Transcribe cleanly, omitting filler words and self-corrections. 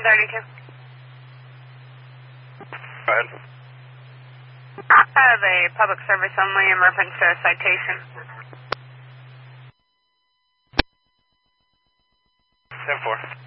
1032. Go ahead. I have a public service only in reference to a citation. 10-4.